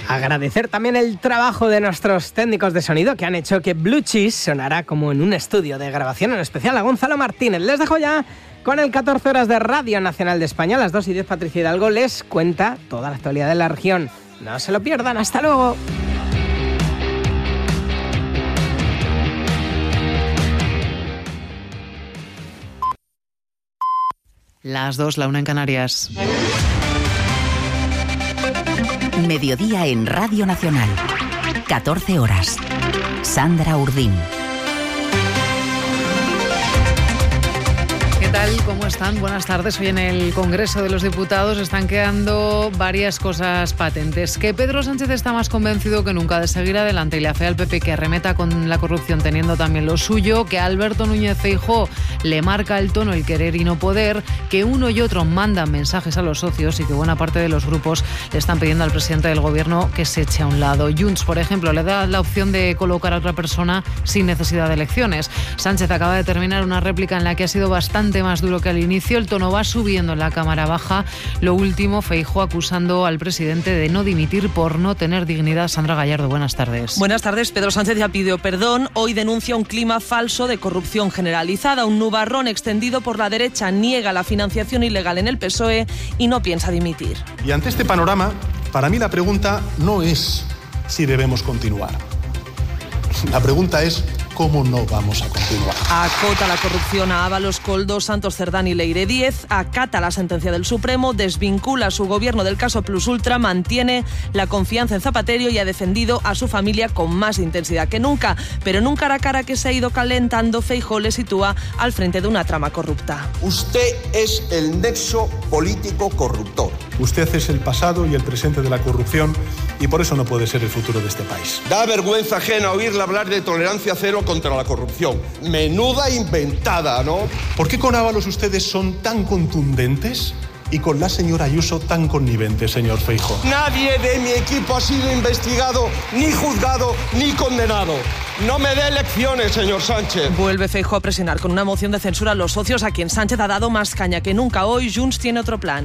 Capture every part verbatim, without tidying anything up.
Agradecer también el trabajo de nuestros técnicos de sonido que han hecho que Blue Cheese sonará como en un estudio de grabación, en especial a Gonzalo Martínez. Les dejo ya con el catorce horas de Radio Nacional de España. A las dos y diez Patricia Hidalgo les cuenta toda la actualidad de la región. No se lo pierdan. ¡Hasta luego! Las dos, la una en Canarias. Mediodía en Radio Nacional. catorce horas. Sandra Urdín. ¿Qué tal? ¿Cómo están? Buenas tardes. Hoy en el Congreso de los Diputados están quedando varias cosas patentes. Que Pedro Sánchez está más convencido que nunca de seguir adelante y le afea al P P que arremeta con la corrupción teniendo también lo suyo. Que Alberto Núñez Feijóo le marca el tono el querer y no poder. Que uno y otro mandan mensajes a los socios y que buena parte de los grupos le están pidiendo al presidente del gobierno que se eche a un lado. Junts, por ejemplo, le da la opción de colocar a otra persona sin necesidad de elecciones. Sánchez acaba de terminar una réplica en la que ha sido bastante más duro que al inicio. El tono va subiendo en la Cámara Baja. Lo último, Feijóo acusando al presidente de no dimitir por no tener dignidad. Sandra Gallardo, buenas tardes. Buenas tardes. Pedro Sánchez ya pidió perdón. Hoy denuncia un clima falso de corrupción generalizada. Un nubarrón extendido por la derecha niega la financiación ilegal en el P S O E y no piensa dimitir. Y ante este panorama, para mí la pregunta no es si debemos continuar. La pregunta es ¿cómo no vamos a continuar? Acota la corrupción a Ábalos, Koldo, Santos Cerdán y Leire Díez, acata la sentencia del Supremo, desvincula a su gobierno del caso Plus Ultra, mantiene la confianza en Zapatero y ha defendido a su familia con más intensidad que nunca. Pero en un cara a cara que se ha ido calentando, Feijóo le sitúa al frente de una trama corrupta. Usted es el nexo político corruptor. Usted es el pasado y el presente de la corrupción y por eso no puede ser el futuro de este país. Da vergüenza ajena oírle hablar de tolerancia cero contra la corrupción. Menuda inventada, ¿no? ¿Por qué con Ábalos ustedes son tan contundentes y con la señora Ayuso tan conniventes, señor Feijóo? Nadie de mi equipo ha sido investigado, ni juzgado, ni condenado. No me dé lecciones, señor Sánchez. Vuelve Feijóo a presionar con una moción de censura a los socios a quien Sánchez ha dado más caña que nunca. Hoy Junts tiene otro plan.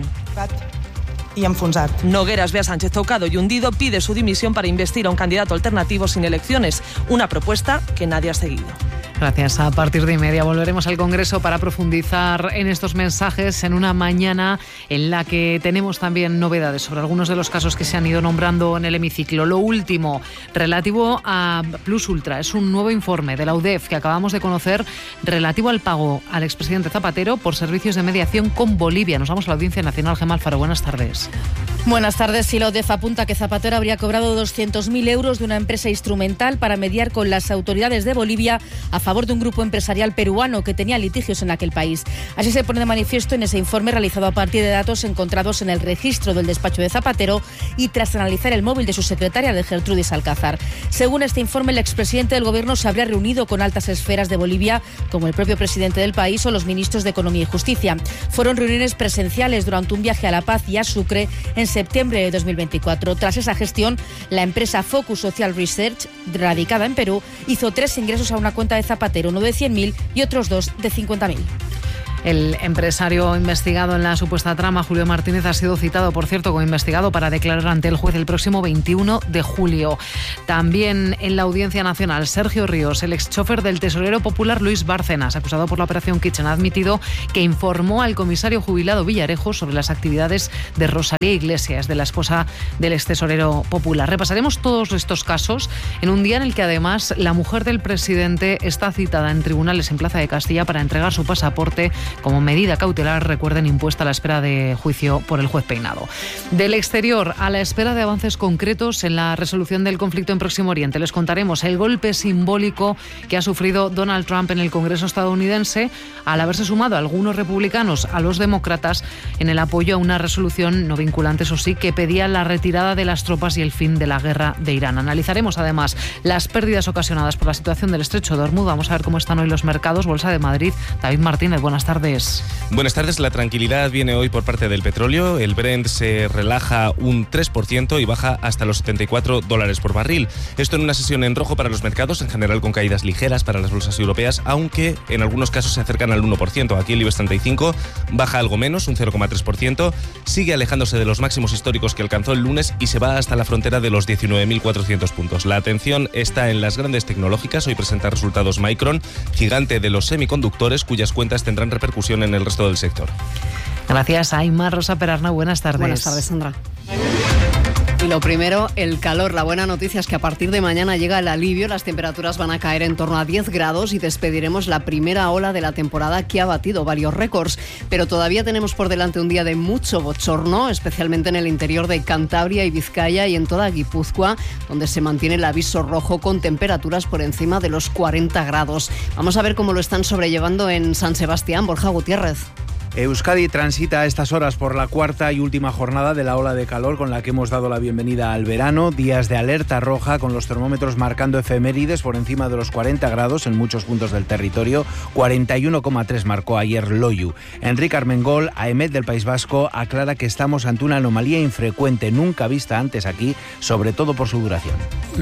Y enfonsat. Nogueras ve a Sánchez tocado y hundido, pide su dimisión para investir a un candidato alternativo sin elecciones. Una propuesta que nadie ha seguido. Gracias. A partir de y media volveremos al Congreso para profundizar en estos mensajes en una mañana en la que tenemos también novedades sobre algunos de los casos que se han ido nombrando en el hemiciclo. Lo último, relativo a Plus Ultra, es un nuevo informe de la U D E F que acabamos de conocer relativo al pago al expresidente Zapatero por servicios de mediación con Bolivia. Nos vamos a la Audiencia Nacional. Gemma Alfaro, buenas tardes. Buenas tardes. Si la U D E F apunta que Zapatero habría cobrado doscientos mil euros de una empresa instrumental para mediar con las autoridades de Bolivia a favor de un grupo empresarial peruano que tenía litigios en aquel país. Así se pone de manifiesto en ese informe realizado a partir de datos encontrados en el registro del despacho de Zapatero y tras analizar el móvil de su secretaria, de Gertrudis Alcázar. Según este informe, el expresidente del gobierno se habría reunido con altas esferas de Bolivia, como el propio presidente del país o los ministros de Economía y Justicia. Fueron reuniones presenciales durante un viaje a La Paz y a Sucre en septiembre de dos mil veinticuatro. Tras esa gestión, la empresa Focus Social Research, radicada en Perú, hizo tres ingresos a una cuenta de Zapatero, uno de cien mil y otros dos de cincuenta mil. El empresario investigado en la supuesta trama, Julio Martínez, ha sido citado, por cierto, como investigado para declarar ante el juez el próximo veintiuno de julio. También en la Audiencia Nacional, Sergio Ríos, el exchofer del tesorero popular Luis Bárcenas, acusado por la Operación Kitchen, ha admitido que informó al comisario jubilado Villarejo sobre las actividades de Rosalía Iglesias, de la esposa del extesorero popular. Repasaremos todos estos casos en un día en el que además la mujer del presidente está citada en tribunales en Plaza de Castilla para entregar su pasaporte como medida cautelar, recuerden, impuesta a la espera de juicio por el juez Peinado. Del exterior, a la espera de avances concretos en la resolución del conflicto en Próximo Oriente, les contaremos el golpe simbólico que ha sufrido Donald Trump en el Congreso estadounidense al haberse sumado a algunos republicanos a los demócratas en el apoyo a una resolución no vinculante, eso sí, que pedía la retirada de las tropas y el fin de la guerra de Irán. Analizaremos además las pérdidas ocasionadas por la situación del Estrecho de Hormuz. Vamos a ver cómo están hoy los mercados. Bolsa de Madrid, David Martínez, buenas tardes. tardes. Buenas tardes. La tranquilidad viene hoy por parte del petróleo. El Brent se relaja un tres por ciento y baja hasta los setenta y cuatro dólares por barril. Esto en una sesión en rojo para los mercados, en general con caídas ligeras para las bolsas europeas, aunque en algunos casos se acercan al uno por ciento. Aquí el IBEX treinta y cinco baja algo menos, un cero coma tres por ciento. Sigue alejándose de los máximos históricos que alcanzó el lunes y se va hasta la frontera de los diecinueve mil cuatrocientos puntos. La atención está en las grandes tecnológicas. Hoy presenta resultados Micron, gigante de los semiconductores, cuyas cuentas tendrán repercusión en el resto del sector. Gracias, Aymar. Rosa Perarnau, buenas tardes. Buenas tardes, Sandra. Y lo primero, el calor. La buena noticia es que a partir de mañana llega el alivio. Las temperaturas van a caer en torno a diez grados y despediremos la primera ola de la temporada que ha batido varios récords. Pero todavía tenemos por delante un día de mucho bochorno, especialmente en el interior de Cantabria y Vizcaya y en toda Guipúzcoa, donde se mantiene el aviso rojo con temperaturas por encima de los cuarenta grados. Vamos a ver cómo lo están sobrellevando en San Sebastián. Borja Gutiérrez. Euskadi transita a estas horas por la cuarta y última jornada de la ola de calor con la que hemos dado la bienvenida al verano. Días de alerta roja con los termómetros marcando efemérides por encima de los cuarenta grados en muchos puntos del territorio. cuarenta y uno coma tres marcó ayer Loiu. Enrique Armengol, A E M E T del País Vasco, aclara que estamos ante una anomalía infrecuente, nunca vista antes aquí, sobre todo por su duración.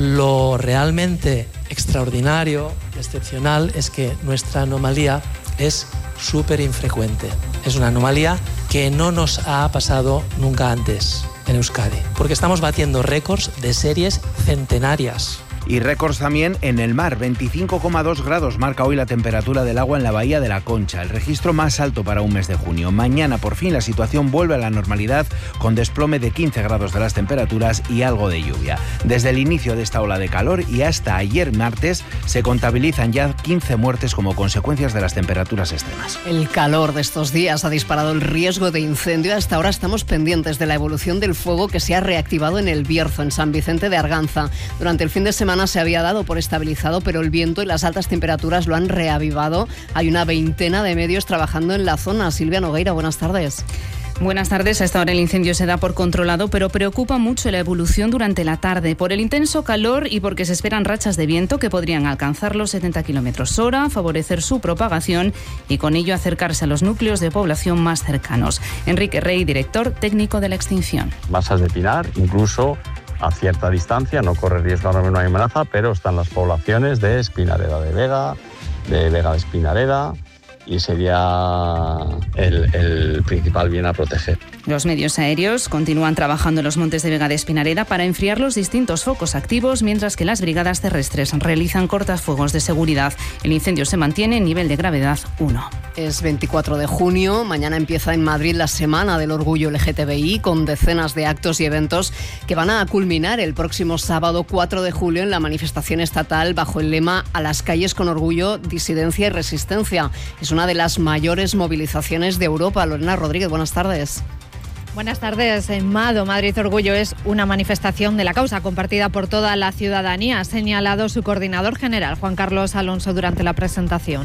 Lo realmente extraordinario, excepcional, es que nuestra anomalía es súper infrecuente. Es una anomalía que no nos ha pasado nunca antes en Euskadi, porque estamos batiendo récords de series centenarias. Y récords también en el mar. veinticinco coma dos grados marca hoy la temperatura del agua en la bahía de la Concha, el registro más alto para un mes de junio. Mañana por fin la situación vuelve a la normalidad con desplome de quince grados de las temperaturas y algo de lluvia. Desde el inicio de esta ola de calor y hasta ayer martes se contabilizan ya quince muertes como consecuencias de las temperaturas extremas. El calor de estos días ha disparado el riesgo de incendio. Hasta ahora estamos pendientes de la evolución del fuego que se ha reactivado en El Bierzo, en San Vicente de Arganza. Durante el fin de semana se había dado por estabilizado, pero el viento y las altas temperaturas lo han reavivado. Hay una veintena de medios trabajando en la zona. Silvia Nogueira, buenas tardes. Buenas tardes. A esta hora el incendio se da por controlado, pero preocupa mucho la evolución durante la tarde por el intenso calor y porque se esperan rachas de viento que podrían alcanzar los setenta kilómetros hora, favorecer su propagación y con ello acercarse a los núcleos de población más cercanos. Enrique Rey, director técnico de la extinción. Masas de pinar, incluso a cierta distancia, no corre riesgo, ahora no hay amenaza, pero están las poblaciones de Espinareda de Vega, de Vega de Espinareda, y sería el, el principal bien a proteger. Los medios aéreos continúan trabajando en los montes de Vega de Espinareda para enfriar los distintos focos activos, mientras que las brigadas terrestres realizan cortafuegos de seguridad. El incendio se mantiene en nivel de gravedad uno. Es veinticuatro de junio, mañana empieza en Madrid la Semana del Orgullo L G T B I con decenas de actos y eventos que van a culminar el próximo sábado cuatro de julio en la manifestación estatal bajo el lema "A las calles con orgullo, disidencia y resistencia". Es una de las mayores movilizaciones de Europa. Lorena Rodríguez, buenas tardes. Buenas tardes. En Mado, Madrid Orgullo es una manifestación de la causa compartida por toda la ciudadanía, ha señalado su coordinador general, Juan Carlos Alonso, durante la presentación.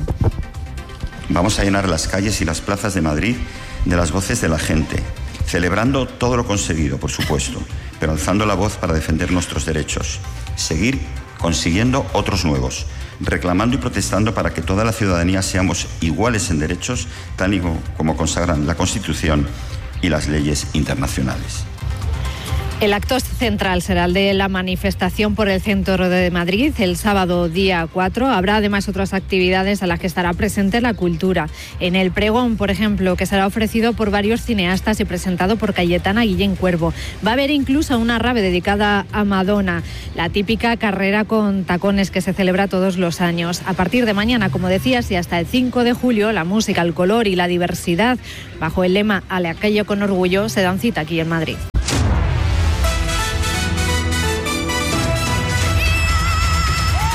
Vamos a llenar las calles y las plazas de Madrid de las voces de la gente, celebrando todo lo conseguido, por supuesto, pero alzando la voz para defender nuestros derechos, seguir consiguiendo otros nuevos, reclamando y protestando para que toda la ciudadanía seamos iguales en derechos, tal y como consagran la Constitución y las leyes internacionales. El acto central será el de la manifestación por el centro de Madrid el sábado día cuatro. Habrá además otras actividades a las que estará presente la cultura. En el pregón, por ejemplo, que será ofrecido por varios cineastas y presentado por Cayetana Guillén Cuervo. Va a haber incluso una rave dedicada a Madonna, la típica carrera con tacones que se celebra todos los años. A partir de mañana, como decías, y hasta el cinco de julio, la música, el color y la diversidad, bajo el lema "A la calle con orgullo", se dan cita aquí en Madrid.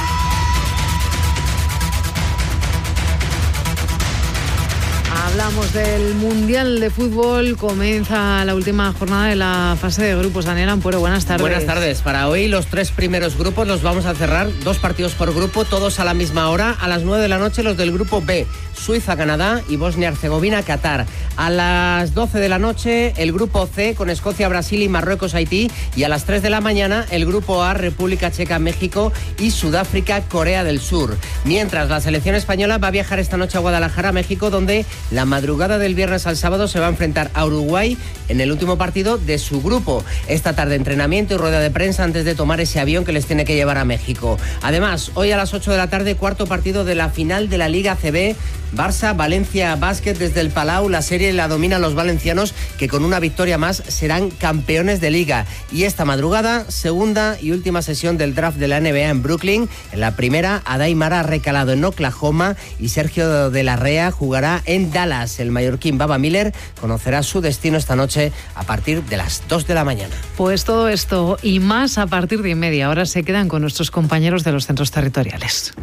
Hablamos Hablamos del Mundial de Fútbol. Comienza la última jornada de la fase de grupos. Daniel Ampuero, buenas tardes. Buenas tardes. Para hoy los tres primeros grupos los vamos a cerrar. Dos partidos por grupo, todos a la misma hora. A las nueve de la noche los del grupo B. Suiza, Canadá y Bosnia-Herzegovina, Qatar. A las doce de la noche el grupo C con Escocia, Brasil y Marruecos, Haití. Y a las tres de la mañana el grupo A, República Checa, México y Sudáfrica, Corea del Sur. Mientras la selección española va a viajar esta noche a Guadalajara, México, donde la madrugada del viernes al sábado se va a enfrentar a Uruguay en el último partido de su grupo. Esta tarde entrenamiento y rueda de prensa antes de tomar ese avión que les tiene que llevar a México. Además, hoy a las ocho de la tarde, cuarto partido de la final de la Liga A C B. Barça, Valencia Básquet desde el Palau. La serie la dominan los valencianos, que con una victoria más serán campeones de liga. Y esta madrugada, segunda y última sesión del draft de la N B A en Brooklyn. En la primera, Adai Mara ha recalado en Oklahoma y Sergio de la Rea jugará en Dallas. El mallorquín Baba Miller conocerá su destino esta noche a partir de las dos de la mañana. Pues todo esto y más a partir de media hora se quedan con nuestros compañeros de los centros territoriales.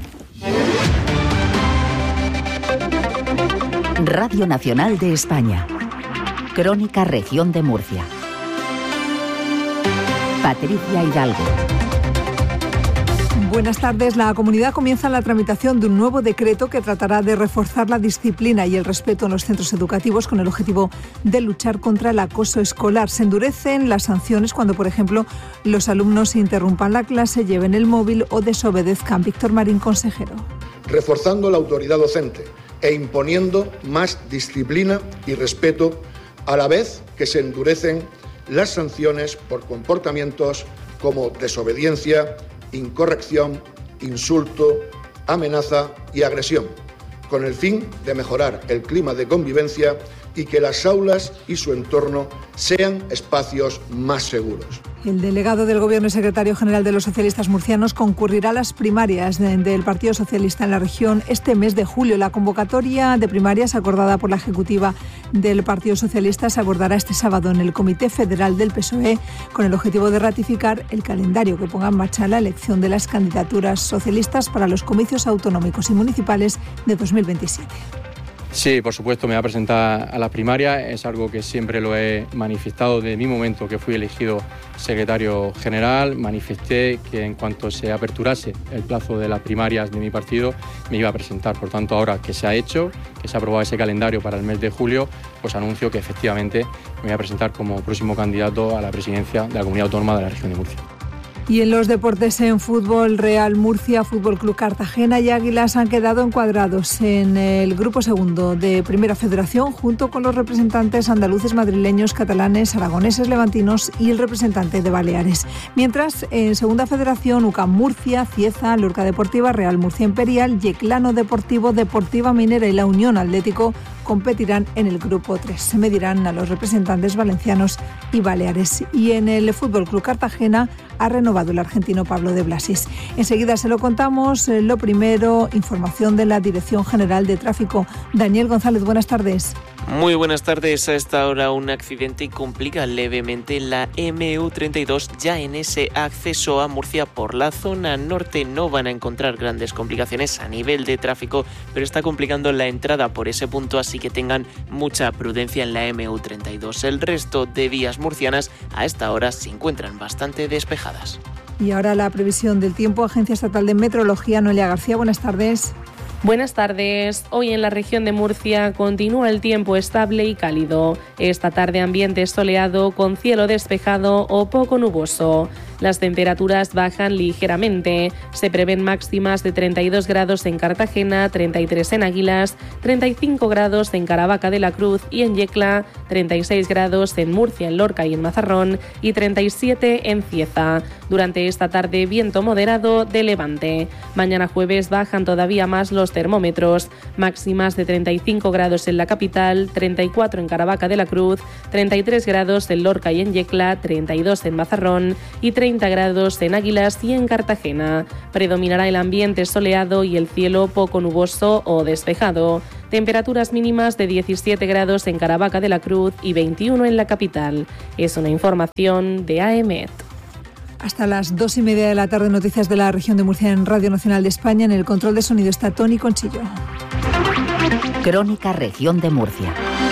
Radio Nacional de España. Crónica Región de Murcia. Patricia Hidalgo. Buenas tardes. La comunidad comienza la tramitación de un nuevo decreto que tratará de reforzar la disciplina y el respeto en los centros educativos con el objetivo de luchar contra el acoso escolar. Se endurecen las sanciones cuando, por ejemplo, los alumnos interrumpan la clase, lleven el móvil o desobedezcan. Víctor Marín, consejero. Reforzando la autoridad docente e imponiendo más disciplina y respeto, a la vez que se endurecen las sanciones por comportamientos como desobediencia, incorrección, insulto, amenaza y agresión, con el fin de mejorar el clima de convivencia y que las aulas y su entorno sean espacios más seguros. El delegado del Gobierno y secretario general de los socialistas murcianos concurrirá a las primarias de, del Partido Socialista en la región este mes de julio. La convocatoria de primarias acordada por la Ejecutiva del Partido Socialista se abordará este sábado en el Comité Federal del P S O E con el objetivo de ratificar el calendario que ponga en marcha la elección de las candidaturas socialistas para los comicios autonómicos y municipales de dos mil veintisiete. Sí, por supuesto, me voy a presentar a las primarias. Es algo que siempre lo he manifestado desde mi momento que fui elegido secretario general. Manifesté que en cuanto se aperturase el plazo de las primarias de mi partido, me iba a presentar. Por tanto, ahora que se ha hecho, que se ha aprobado ese calendario para el mes de julio, pues anuncio que efectivamente me voy a presentar como próximo candidato a la presidencia de la Comunidad Autónoma de la Región de Murcia. Y en los deportes, en fútbol, Real Murcia, Fútbol Club Cartagena y Águilas han quedado encuadrados en el grupo segundo de Primera Federación junto con los representantes andaluces, madrileños, catalanes, aragoneses, levantinos y el representante de Baleares. Mientras, en Segunda Federación, U C A M Murcia, Cieza, Lorca Deportiva, Real Murcia Imperial, Yeclano Deportivo, Deportiva Minera y la Unión Atlético competirán en el grupo tres. Se medirán a los representantes valencianos y baleares. Y en el Fútbol Club Cartagena ha renovado el argentino Pablo de Blasis. Enseguida se lo contamos. Lo primero, información de la Dirección General de Tráfico. Daniel González, buenas tardes. Muy buenas tardes. A esta hora un accidente complica levemente la eme u treinta y dos ya en ese acceso a Murcia por la zona norte. No van a encontrar grandes complicaciones a nivel de tráfico, pero está complicando la entrada por ese punto, así que tengan mucha prudencia en la eme u treinta y dos. El resto de vías murcianas a esta hora se encuentran bastante despejadas. Y ahora la previsión del tiempo. Agencia Estatal de Meteorología, Noelia García, buenas tardes. Buenas tardes. Hoy en la región de Murcia continúa el tiempo estable y cálido. Esta tarde ambiente soleado con cielo despejado o poco nuboso. Las temperaturas bajan ligeramente. Se prevén máximas de treinta y dos grados en Cartagena, treinta y tres en Águilas, treinta y cinco grados en Caravaca de la Cruz y en Yecla, treinta y seis grados en Murcia, en Lorca y en Mazarrón y treinta y siete en Cieza. Durante esta tarde viento moderado de levante. Mañana jueves bajan todavía más los termómetros. Máximas de treinta y cinco grados en la capital, treinta y cuatro en Caravaca de la Cruz, treinta y tres grados en Lorca y en Yecla, treinta y dos en Mazarrón y treinta grados en Águilas y en Cartagena. Predominará el ambiente soleado y el cielo poco nuboso o despejado. Temperaturas mínimas de diecisiete grados en Caravaca de la Cruz y veintiuno en la capital. Es una información de A E M E T. Hasta las dos y media de la tarde, noticias de la región de Murcia en Radio Nacional de España. En el control de sonido está Tony Conchillo. Crónica Región de Murcia.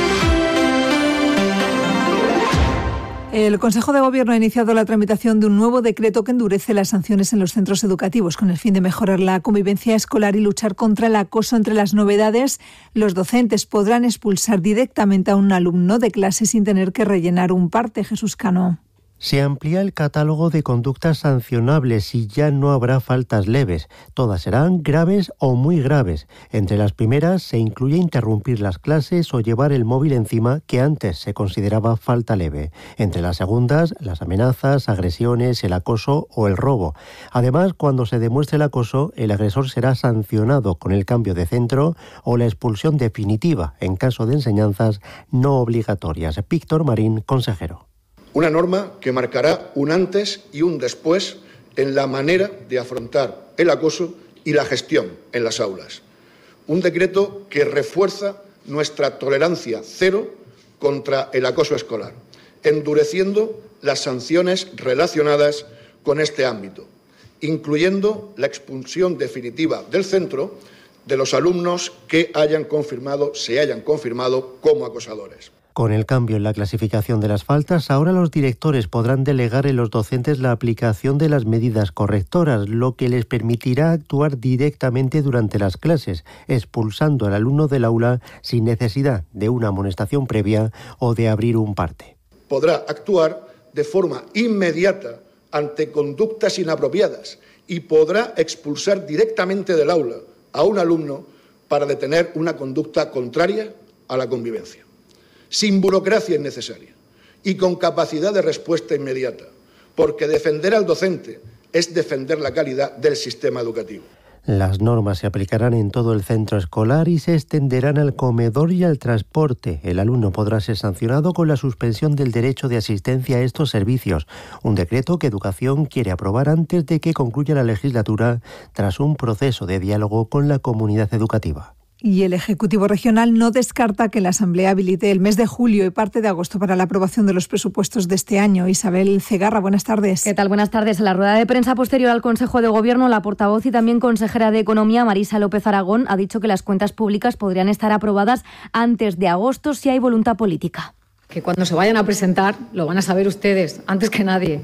El Consejo de Gobierno ha iniciado la tramitación de un nuevo decreto que endurece las sanciones en los centros educativos con el fin de mejorar la convivencia escolar y luchar contra el acoso. Entre las novedades, los docentes podrán expulsar directamente a un alumno de clase sin tener que rellenar un parte. Jesús Cano. Se amplía el catálogo de conductas sancionables y ya no habrá faltas leves. Todas serán graves o muy graves. Entre las primeras se incluye interrumpir las clases o llevar el móvil encima, que antes se consideraba falta leve. Entre las segundas, las amenazas, agresiones, el acoso o el robo. Además, cuando se demuestre el acoso, el agresor será sancionado con el cambio de centro o la expulsión definitiva en caso de enseñanzas no obligatorias. Víctor Marín, consejero. Una norma que marcará un antes y un después en la manera de afrontar el acoso y la gestión en las aulas. Un decreto que refuerza nuestra tolerancia cero contra el acoso escolar, endureciendo las sanciones relacionadas con este ámbito, incluyendo la expulsión definitiva del centro de los alumnos que hayan confirmado, se hayan confirmado como acosadores. Con el cambio en la clasificación de las faltas, ahora los directores podrán delegar en los docentes la aplicación de las medidas correctoras, lo que les permitirá actuar directamente durante las clases, expulsando al alumno del aula sin necesidad de una amonestación previa o de abrir un parte. Podrá actuar de forma inmediata ante conductas inapropiadas y podrá expulsar directamente del aula a un alumno para detener una conducta contraria a la convivencia, sin burocracia innecesaria y con capacidad de respuesta inmediata, porque defender al docente es defender la calidad del sistema educativo. Las normas se aplicarán en todo el centro escolar y se extenderán al comedor y al transporte. El alumno podrá ser sancionado con la suspensión del derecho de asistencia a estos servicios, un decreto que Educación quiere aprobar antes de que concluya la legislatura, tras un proceso de diálogo con la comunidad educativa. Y el Ejecutivo Regional no descarta que la Asamblea habilite el mes de julio y parte de agosto para la aprobación de los presupuestos de este año. Isabel Cegarra, buenas tardes. ¿Qué tal? Buenas tardes. En la rueda de prensa posterior al Consejo de Gobierno, la portavoz y también consejera de Economía, Marisa López Aragón, ha dicho que las cuentas públicas podrían estar aprobadas antes de agosto si hay voluntad política. Que cuando se vayan a presentar lo van a saber ustedes, antes que nadie.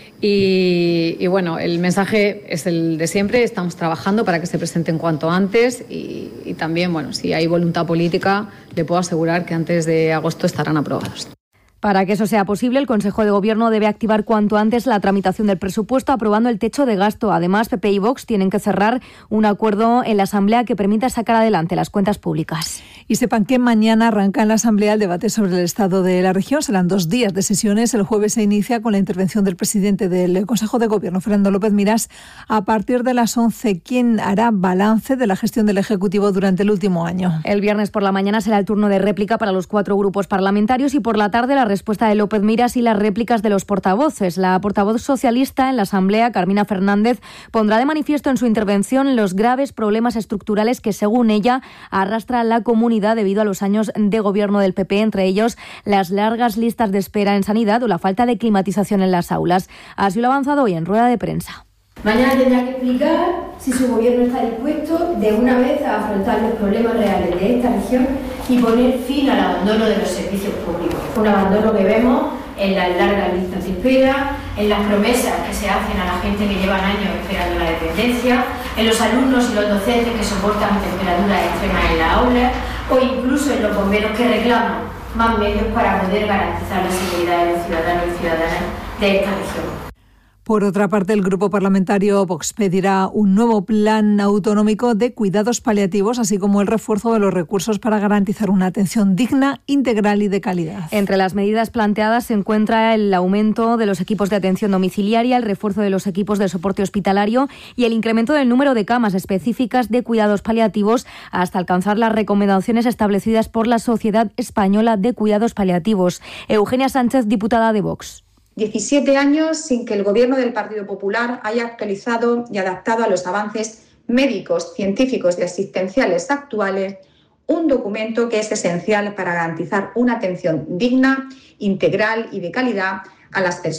Y, y bueno, el mensaje es el de siempre, estamos trabajando para que se presenten cuanto antes y, y también, bueno, si hay voluntad política, le puedo asegurar que antes de agosto estarán aprobados. Para que eso sea posible, el Consejo de Gobierno debe activar cuanto antes la tramitación del presupuesto aprobando el techo de gasto. Además, P P y Vox tienen que cerrar un acuerdo en la Asamblea que permita sacar adelante las cuentas públicas. Y sepan que mañana arranca en la Asamblea el debate sobre el estado de la región. Serán dos días de sesiones. El jueves se inicia con la intervención del presidente del Consejo de Gobierno, Fernando López Miras, a partir de las once, quien hará balance de la gestión del Ejecutivo durante el último año. El viernes por la mañana será el turno de réplica para los cuatro grupos parlamentarios y por la tarde la respuesta de López Miras y las réplicas de los portavoces. La portavoz socialista en la Asamblea, Carmina Fernández, pondrá de manifiesto en su intervención los graves problemas estructurales que, según ella, arrastra la comunidad debido a los años de gobierno del P P, entre ellos las largas listas de espera en sanidad o la falta de climatización en las aulas. Así lo ha avanzado hoy en rueda de prensa. Mañana tendrá que explicar si su gobierno está dispuesto de una vez a afrontar los problemas reales de esta región y poner fin al abandono de los servicios públicos. Un abandono que vemos en las largas listas de espera, en las promesas que se hacen a la gente que llevan años esperando la dependencia, en los alumnos y los docentes que soportan temperaturas extremas en la aula o incluso en los bomberos que reclaman más medios para poder garantizar la seguridad de los ciudadanos y ciudadanas de esta región. Por otra parte, el grupo parlamentario Vox pedirá un nuevo plan autonómico de cuidados paliativos, así como el refuerzo de los recursos para garantizar una atención digna, integral y de calidad. Entre las medidas planteadas se encuentra el aumento de los equipos de atención domiciliaria, el refuerzo de los equipos de soporte hospitalario y el incremento del número de camas específicas de cuidados paliativos hasta alcanzar las recomendaciones establecidas por la Sociedad Española de Cuidados Paliativos. Eugenia Sánchez, diputada de Vox. diecisiete años sin que el Gobierno del Partido Popular haya actualizado y adaptado a los avances médicos, científicos y asistenciales actuales un documento que es esencial para garantizar una atención digna, integral y de calidad a las personas.